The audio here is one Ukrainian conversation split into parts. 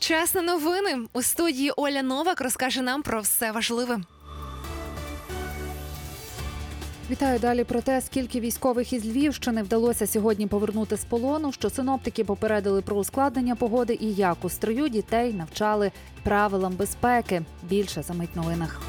Час на новини. У студії Оля Новак розкаже нам про все важливе. Вітаю далі про те, скільки військових із Львівщини вдалося сьогодні повернути з полону, що синоптики попередили про ускладнення погоди і як у строю дітей навчали правилам безпеки. Більше за мить в новинах.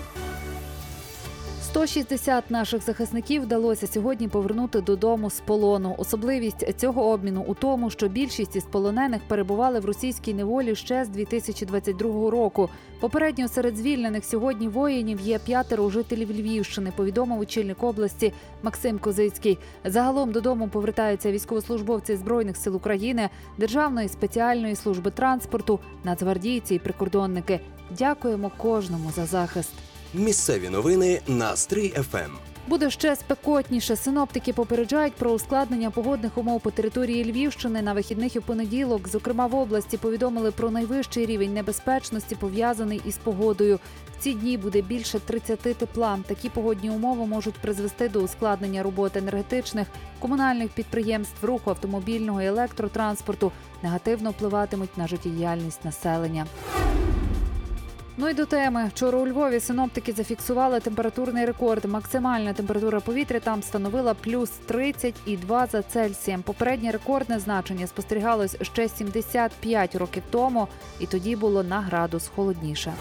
160 наших захисників вдалося сьогодні повернути додому з полону. Особливість цього обміну у тому, що більшість із полонених перебували в російській неволі ще з 2022 року. Попередньо серед звільнених сьогодні воїнів є 5 жителів Львівщини, повідомив очільник області Максим Козицький. Загалом додому повертаються військовослужбовці Збройних сил України, Державної спеціальної служби транспорту, нацгвардійці і прикордонники. Дякуємо кожному за захист. Місцеві новини на Стрий ФМ. Буде ще спекотніше. Синоптики попереджають про ускладнення погодних умов по території Львівщини на вихідних і в понеділок. Зокрема, в області повідомили про найвищий рівень небезпечності, пов'язаний із погодою. В ці дні буде більше 30 тепла. Такі погодні умови можуть призвести до ускладнення роботи енергетичних, комунальних підприємств, руху автомобільного і електротранспорту. Негативно впливатимуть на життєдіяльність населення. Ну і до теми. Вчора у Львові синоптики зафіксували температурний рекорд. Максимальна температура повітря там становила плюс 30,2 за Цельсієм. Попереднє рекордне значення спостерігалось ще 75 років тому, і тоді було на градус холодніше.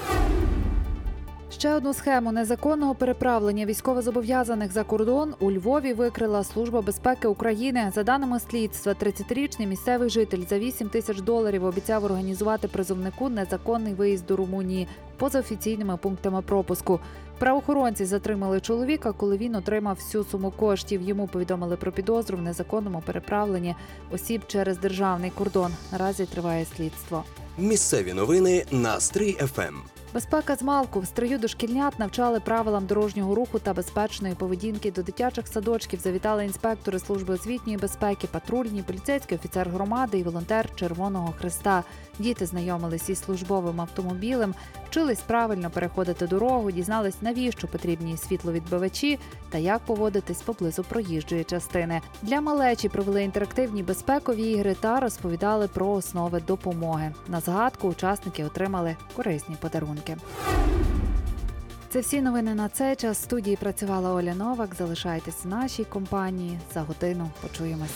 Ще одну схему незаконного переправлення військовозобов'язаних за кордон у Львові викрила Служба безпеки України. За даними слідства, 30-річний місцевий житель за $8 тисяч обіцяв організувати призовнику незаконний виїзд до Румунії поза офіційними пунктами пропуску. Правоохоронці затримали чоловіка, коли він отримав всю суму коштів. Йому повідомили про підозру в незаконному переправленні осіб через державний кордон. Наразі триває слідство. Місцеві новини на Стрий ФМ. Безпека змалку. В Стрию дошкільнят навчали правилам дорожнього руху та безпечної поведінки. До дитячих садочків завітали інспектори Служби освітньої безпеки, патрульні, поліцейський офіцер громади і волонтер Червоного Хреста. Діти знайомились із службовим автомобілем, вчились правильно переходити дорогу, дізнались, навіщо потрібні світловідбивачі та як поводитись поблизу проїжджої частини. Для малечі провели інтерактивні безпекові ігри та розповідали про основи допомоги. На згадку учасники отримали корисні подарунки. Це всі новини на цей час. В студії працювала Оля Новак. Залишайтесь в нашій компанії. За годину почуємось.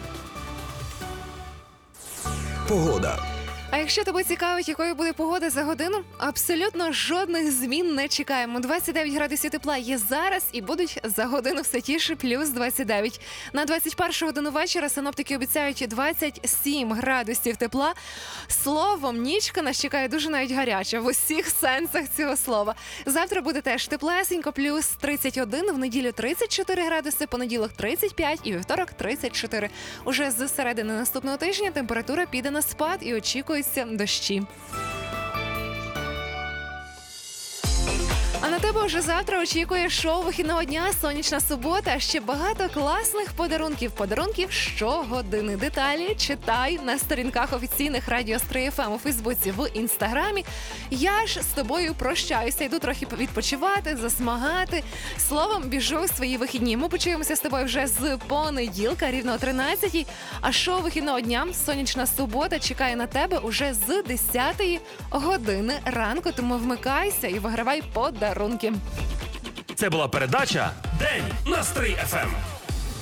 Погода. А якщо тебе цікавить, якою буде погода за годину, абсолютно жодних змін не чекаємо. 29 градусів тепла є зараз і будуть за годину все тіше плюс 29. На 21 годину вечора синоптики обіцяють 27 градусів тепла. Словом, нічка нас чекає дуже навіть гаряча в усіх сенсах цього слова. Завтра буде теж теплесенько, плюс 31, в неділю 34 градуси, понеділок 35 і вівторок 34. Уже з середини наступного тижня температура піде на спад і очікується дощі. А на тебе вже завтра очікує шоу вихідного дня, сонячна субота, а ще багато класних подарунків щогодини. Деталі читай на сторінках офіційних радіо Стрий ФМ у Фейсбуці, в Інстаграмі. Я ж з тобою прощаюся, йду трохи відпочивати, засмагати. Словом, біжу в свої вихідні. Ми почуємося з тобою вже з понеділка, рівно о 13-й. А шоу вихідного дня, сонячна субота, чекає на тебе уже з 10-ї години ранку, тому вмикайся і вигравай подарунки. Це була передача «День на Стрий ФМ».